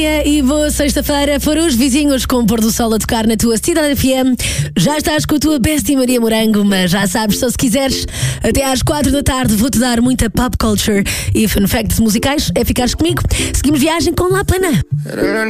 E boa sexta-feira. Foram os vizinhos com o pôr do sol a tocar na tua Cidade FM. Já estás com a tua Bestie Maria Morango, mas já sabes, só se quiseres, até às 4 da tarde vou-te dar muita pop culture e fun facts musicais. É ficares comigo. Seguimos viagem com La Plana.